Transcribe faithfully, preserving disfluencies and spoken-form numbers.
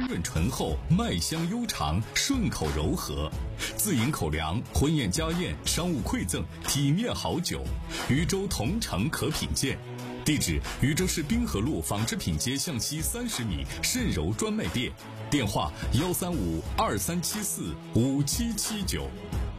润醇厚，麦香悠长，顺口柔和。自饮口粮，婚宴家宴，商务馈赠，体面好酒。禹州同城可品鉴。地址：禹州市滨河路纺织品街向西三十米渗柔专卖店。电话：幺三五二三七四五七七九。